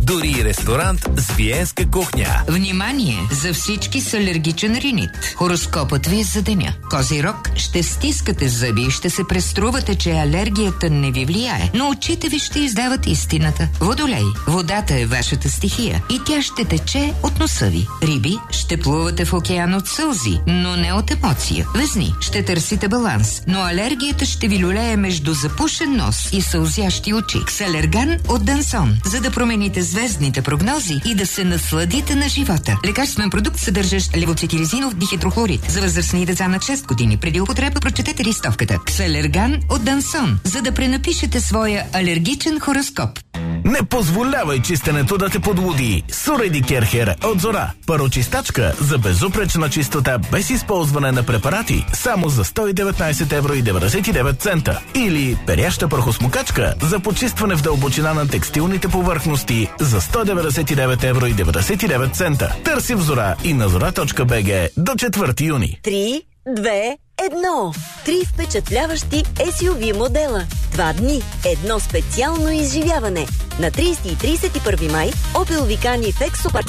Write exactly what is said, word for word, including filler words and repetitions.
дори и ресторант с виенска кухня. Внимание за всички с алергичен ринит. Хороскопът ви е за деня. Козирог, ще стискате зъби и ще се преструвате, че алергията не ви влияе, но очите ви ще издават истината. Водолей, водата е вашата стихия и тя ще тече от носа ви. Риби, ще плувате в океан от сълзи, но не от емоция. Везни, ще търсите баланс, но алергията ще ви люлее между запушен нос и сълзящи очи. Ксалерган от Дансон, за да промените звездните прогнози и да се насладите на живота. Лекарствен продукт, съдържащ левоцетиризинов дихидрохлорид. За възрастни деца над шест години. Преди употреба прочетете листовката. Ксалерган от Дансон, за да пренапишете своя алергичен хороскоп. Не позволявай чистенето да те подлуди. Суреди Керхер от Зора. Парочистачка за безупречна чистота без използване на препарати само за сто и деветнайсет евро и деветдесет и девет цента. Или перяща прахосмокачка за почистване в дълбочина на текстилните повърхности за сто деветдесет и девет евро и деветдесет и девет цента. Търси в Зора и на зора точка би джи до четвърти юни. Три, две, едно. Три впечатляващи ес ю ви модела. Два дни, едно специално изживяване. На трийсети и трийсет и първи май Opel ви кани в Ексопарк